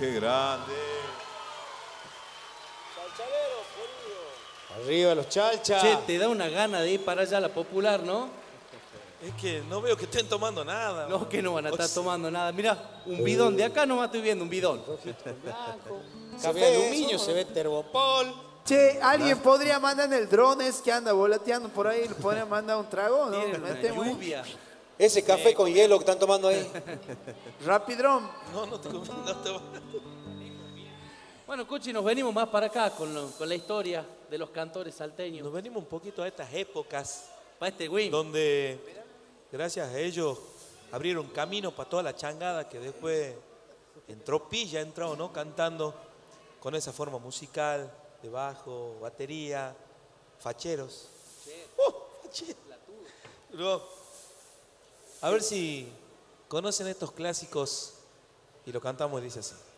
qué grande. Chalchalero, querido. Arriba los chalchas. Che, te da una gana de ir para allá a la Popular, ¿no? Es que no veo que estén tomando nada. No, que no van a estar tomando nada. Mirá, un bidón. De acá nomás estoy viendo un bidón. Se ve aluminio, se ve tergopol. Che, alguien podría mandar en el drone ese que anda volateando por ahí, le podría mandar un trago, ¿no? Miren, una Metemos ahí. lluvia. Ese café con hielo que están tomando ahí. Rapidrón. No te va. Bueno, Cuchi, nos venimos más para acá con la historia de los cantores salteños. Nos venimos un poquito a estas épocas Para este Wim. donde, gracias a ellos, abrieron camino para toda la changada que después entró Pilla, entró, ¿no? Cantando con esa forma musical de bajo, batería, facheros. Facheros. Luego, a ver si conocen estos clásicos y lo cantamos y dice así.